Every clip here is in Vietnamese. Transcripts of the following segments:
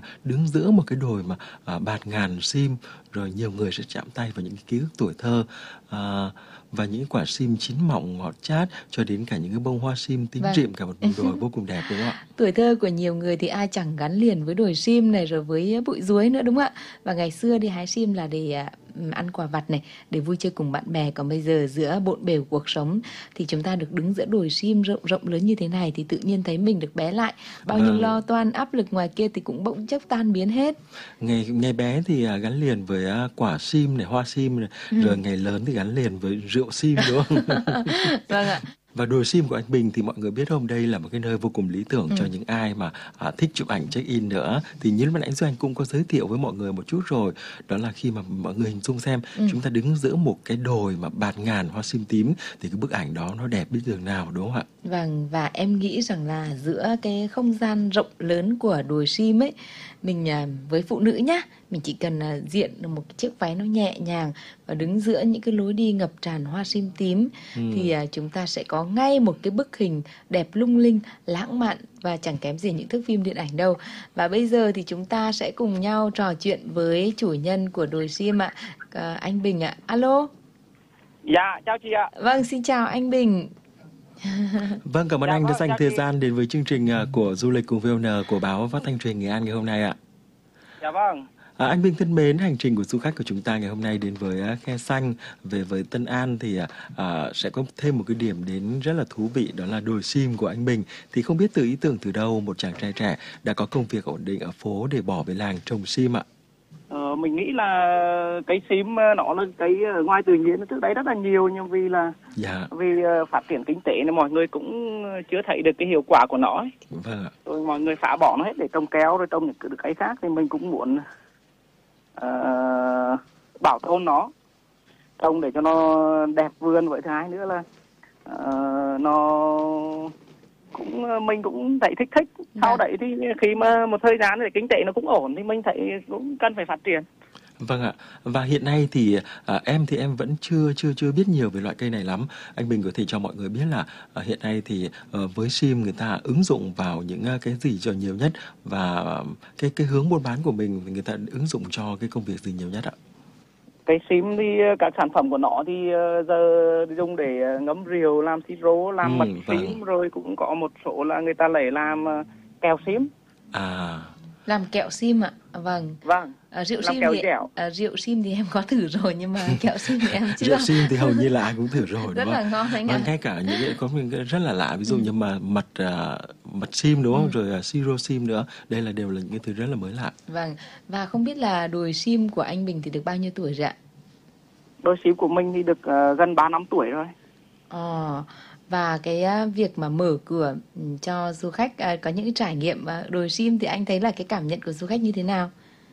đứng giữa một cái đồi mà bạt ngàn sim, rồi nhiều người sẽ chạm tay vào những cái ký ức tuổi thơ, à, và những quả sim chín mọng ngọt chát, cho đến cả những cái bông hoa sim tím Vâng. rịm cả một vùng đồi vô cùng đẹp, đúng không ạ? Tuổi thơ của nhiều người thì ai chẳng gắn liền với đồi sim này, rồi với bụi chuối nữa, đúng không ạ? Và ngày xưa đi hái sim là để ăn quà vặt này, để vui chơi cùng bạn bè. Còn bây giờ giữa bộn bề cuộc sống thì chúng ta được đứng giữa đồi sim rộng rộng lớn như thế này thì tự nhiên thấy mình được bé lại. Bao nhiêu Vâng. lo toan áp lực ngoài kia thì cũng bỗng chốc tan biến hết. Ngày ngày bé thì gắn liền với quả sim này, hoa sim này, rồi ngày lớn thì gắn liền với rượu sim, đúng không? Vâng ạ. Và đồi sim của anh Bình thì mọi người biết không, đây là một cái nơi vô cùng lý tưởng cho những ai mà thích chụp ảnh check-in nữa. Thì như lúc nãy Duy Anh cũng có giới thiệu với mọi người một chút rồi, đó là khi mà mọi người hình dung xem chúng ta đứng giữa một cái đồi mà bạt ngàn hoa sim tím thì cái bức ảnh đó nó đẹp biết đường nào, đúng không ạ? Vâng, và em nghĩ rằng là giữa cái không gian rộng lớn của đồi sim ấy, mình với phụ nữ nhá, mình chỉ cần diện được một cái chiếc váy nó nhẹ nhàng và đứng giữa những cái lối đi ngập tràn hoa sim tím thì chúng ta sẽ có ngay một cái bức hình đẹp lung linh, lãng mạn và chẳng kém gì những thước phim điện ảnh đâu. Và bây giờ thì chúng ta sẽ cùng nhau trò chuyện với chủ nhân của đồi sim ạ, anh Bình ạ. Alo. Dạ, chào chị ạ. Vâng, xin chào anh Bình. Vâng, cảm ơn Dạ anh đã vâng, dành chào thời chị. gian đến với chương trình của Du lịch cùng VN của báo Phát thanh Truyền hình Nghệ An ngày hôm nay ạ. Dạ vâng. Anh Bình thân mến, hành trình của du khách của chúng ta ngày hôm nay đến với Khe Sanh, về với Tân An thì sẽ có thêm một cái điểm đến rất là thú vị, đó là đồi sim của anh Bình. Thì không biết từ ý tưởng từ đâu một chàng trai trẻ đã có công việc ổn định ở phố để bỏ về làng trồng sim ạ? Mình nghĩ là cây sim nó là cây ở ngoài tự nhiên trước đấy rất là nhiều, nhưng vì phát triển kinh tế nên mọi người cũng chưa thấy được cái hiệu quả của nó ấy. Vâng ạ. Rồi mọi người phá bỏ nó hết để trồng keo rồi trồng những cây khác, thì mình cũng muốn bảo tồn nó, trồng để cho nó đẹp vườn. Với thứ hai nữa là mình cũng thấy thích. Sau đấy thì khi mà một thời gian thì kinh tế nó cũng ổn thì mình thấy cũng cần phải phát triển. Vâng ạ. Và hiện nay thì em vẫn chưa biết nhiều về loại cây này lắm. Anh Bình có thể cho mọi người biết là hiện nay thì với sim người ta ứng dụng vào những cái gì cho nhiều nhất, và cái hướng buôn bán của mình thì người ta ứng dụng cho cái công việc gì nhiều nhất ạ? Cây sim thì các sản phẩm của nó thì giờ dùng để ngâm rượu, làm siro, làm mật sim, rồi cũng có một số là người ta lấy làm kẹo sim. Làm kẹo sim ạ. Vâng. Rượu sim thì rượu sim thì em có thử rồi, nhưng mà kẹo sim thì em chưa. Rượu sim thì hầu như là ai cũng thử rồi, đúng rất không? là ngon anh ạ. Ngay cả những cái có những cái rất là lạ, ví dụ như mà mật sim, đúng không? Rồi siro sim nữa. Đây đều là những cái thứ rất là mới lạ. Vâng. Và không biết là đồi sim của anh Bình thì được bao nhiêu tuổi rồi ạ? Đồi sim của mình thì được gần 3 năm tuổi rồi. Và cái việc mà mở cửa cho du khách có những cái trải nghiệm đồi sim thì anh thấy là cái cảm nhận của du khách như thế nào?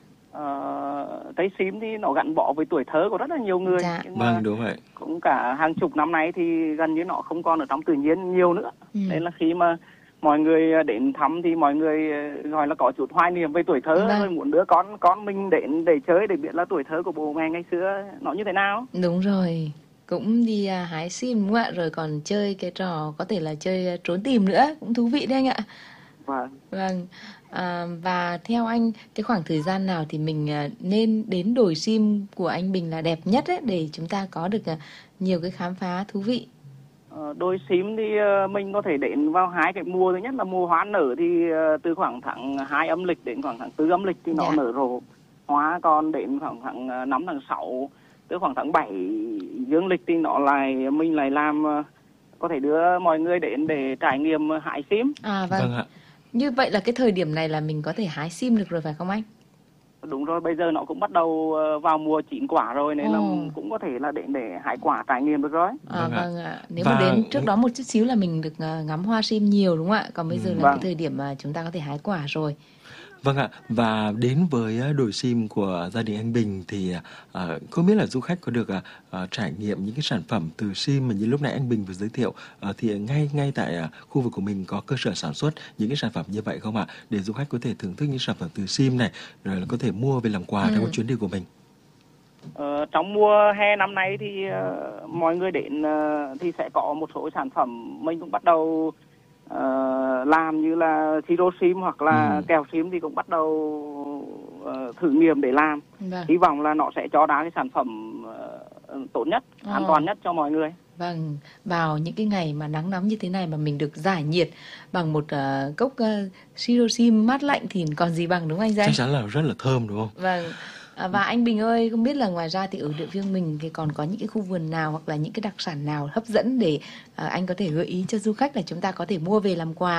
Cây sim thì nó gắn bó với tuổi thơ của rất là nhiều người. Nhưng mà đúng vậy. Cũng cả hàng chục năm nay thì gần như nó không còn ở trong tự nhiên nhiều nữa. Nên là khi mà mọi người đến thăm thì mọi người gọi là có chút hoài niệm về tuổi thơ, rồi muốn đưa con mình đến để chơi, để biết là tuổi thơ của bố mẹ ngày xưa nó như thế nào. Đúng rồi. Cũng đi hái sim đúng không ạ? Rồi còn chơi cái trò có thể là chơi trốn tìm nữa, cũng thú vị đấy anh ạ. Vâng. Và theo anh, cái khoảng thời gian nào thì mình nên đến đồi sim của anh Bình là đẹp nhất ấy, để chúng ta có được nhiều cái khám phá thú vị? Đồi sim thì mình có thể đến vào hai cái mùa. Thứ nhất là mùa hoa nở, thì từ khoảng tháng 2 âm lịch đến khoảng tháng 4 âm lịch thì nó nở rộ hoa. Còn đến khoảng tháng 5 tháng 6, từ khoảng tháng 7 dương lịch thì mình lại làm, có thể đưa mọi người đến để trải nghiệm hái sim. Vâng ạ. Như vậy là cái thời điểm này là mình có thể hái sim được rồi phải không anh? Đúng rồi, bây giờ nó cũng bắt đầu vào mùa chín quả rồi, nên là cũng có thể là để hái quả trải nghiệm được rồi. Vâng ạ. Nếu mà đến trước đó một chút xíu là mình được ngắm hoa sim nhiều đúng không ạ? Còn bây giờ là cái thời điểm mà chúng ta có thể hái quả rồi. Vâng ạ. Và đến với đồi sim của gia đình anh Bình thì không biết là du khách có được trải nghiệm những cái sản phẩm từ sim mà như lúc nãy anh Bình vừa giới thiệu, thì ngay tại khu vực của mình có cơ sở sản xuất những cái sản phẩm như vậy không ạ? Để du khách có thể thưởng thức những sản phẩm từ sim này, rồi là có thể mua về làm quà trong chuyến đi của mình. Trong mùa hè năm nay thì mọi người đến thì sẽ có một số sản phẩm mình cũng bắt đầu làm như là siro sim hoặc là kẹo sim thì cũng bắt đầu thử nghiệm để làm. Vâng. Hy vọng là nó sẽ cho ra cái sản phẩm tốt nhất, an toàn nhất cho mọi người. Vâng, vào những cái ngày mà nắng nóng như thế này mà mình được giải nhiệt bằng một cốc siro sim mát lạnh thì còn gì bằng, đúng không anh Danh? Chắc chắn là rất là thơm, đúng không? Vâng. Và anh Bình ơi, không biết là ngoài ra thì ở địa phương mình thì còn có những cái khu vườn nào hoặc là những cái đặc sản nào hấp dẫn để anh có thể gợi ý cho du khách là chúng ta có thể mua về làm quà?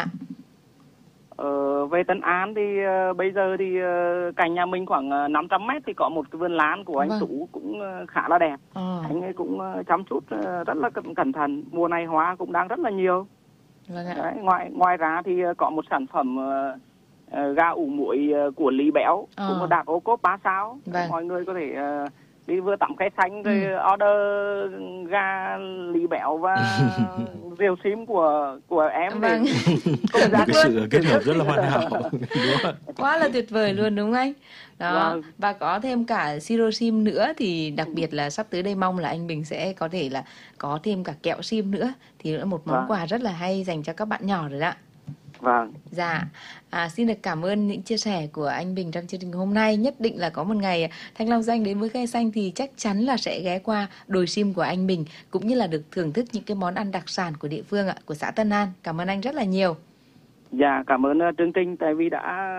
Về Tân An thì bây giờ thì cạnh nhà mình khoảng 500 mét thì có một cái vườn lan của anh Tú cũng khá là đẹp. Anh ấy cũng chăm chút rất là cẩn thận. Mùa này hoa cũng đang rất là nhiều. Vâng ạ. Đấy, ngoài ra thì có một sản phẩm gà ủ muối của Lý Béo cũng đạt ô cốp 3 sao. Vâng. Mọi người có thể đi vừa tắm khe xanh rồi order gà Lý Béo và rượu sim của em. Vâng. Một cái sự kết hợp rất là hoàn hảo. Quá là tuyệt vời luôn, đúng không anh? Đó. Vâng. Và có thêm cả siro sim nữa thì đặc biệt là sắp tới đây mong là anh Bình sẽ có thể là có thêm cả kẹo sim nữa, thì nữa một món quà rất là hay dành cho các bạn nhỏ rồi đó. Vâng. Dạ, xin được cảm ơn những chia sẻ của anh Bình trong chương trình hôm nay. Nhất định là có một ngày Thanh Long Doanh đến với Khe Xanh thì chắc chắn là sẽ ghé qua đồi sim của anh Bình, cũng như là được thưởng thức những cái món ăn đặc sản của địa phương ạ, của xã Tân An. Cảm ơn anh rất là nhiều. Dạ, cảm ơn chương trình tại vì đã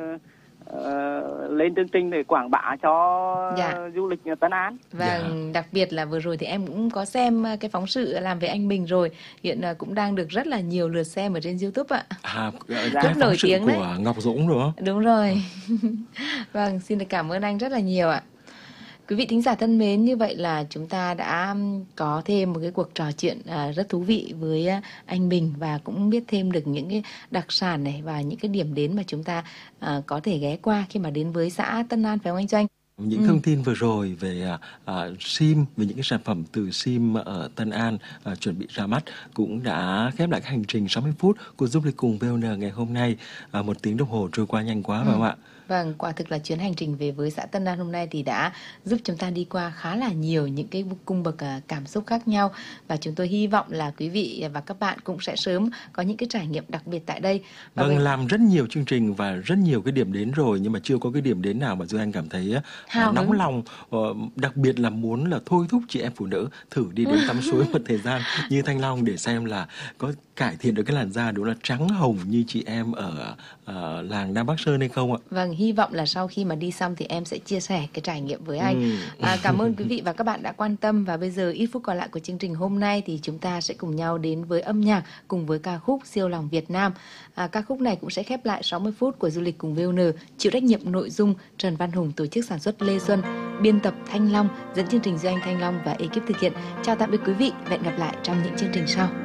lên chương trình để quảng bá cho du lịch Tân An. Và đặc biệt là vừa rồi thì em cũng có xem cái phóng sự làm về anh Bình rồi, hiện cũng đang được rất là nhiều lượt xem ở trên YouTube ạ. Rất nổi tiếng của đấy. Ngọc Dũng đúng không? Đúng rồi. Vâng, xin được cảm ơn anh rất là nhiều ạ. Quý vị thính giả thân mến, như vậy là chúng ta đã có thêm một cái cuộc trò chuyện rất thú vị với anh Bình và cũng biết thêm được những cái đặc sản này và những cái điểm đến mà chúng ta có thể ghé qua khi mà đến với xã Tân An, phải không anh Doanh? Những thông tin vừa rồi về sim, về những cái sản phẩm từ sim ở Tân An chuẩn bị ra mắt cũng đã khép lại hành trình 60 phút của du lịch cùng VON ngày hôm nay. 1 tiếng đồng hồ trôi qua nhanh quá phải không ạ? Vâng, quả thực là chuyến hành trình về với xã Tân An hôm nay thì đã giúp chúng ta đi qua khá là nhiều những cái cung bậc cảm xúc khác nhau, và chúng tôi hy vọng là quý vị và các bạn cũng sẽ sớm có những cái trải nghiệm đặc biệt tại đây. Vâng, làm rất nhiều chương trình và rất nhiều cái điểm đến rồi nhưng mà chưa có cái điểm đến nào mà Duy Anh cảm thấy nóng lòng, đặc biệt là muốn là thôi thúc chị em phụ nữ thử đi đến tắm suối một thời gian như Thanh Long để xem là có cải thiện được cái làn da đúng là trắng hồng như chị em ở làng Nam Bắc Sơn hay không ạ? Vâng, hy vọng là sau khi mà đi xong thì em sẽ chia sẻ cái trải nghiệm với anh. Cảm ơn quý vị và các bạn đã quan tâm, và bây giờ ít phút còn lại của chương trình hôm nay thì chúng ta sẽ cùng nhau đến với âm nhạc cùng với ca khúc Siêu Lòng Việt Nam. Ca khúc này cũng sẽ khép lại 60 phút của du lịch cùng VON. Chịu trách nhiệm nội dung Trần Văn Hùng, tổ chức sản xuất Lê Xuân, biên tập Thanh Long, dẫn chương trình Duy Anh, Thanh Long và ekip thực hiện. Chào tạm biệt quý vị, hẹn gặp lại trong những chương trình sau.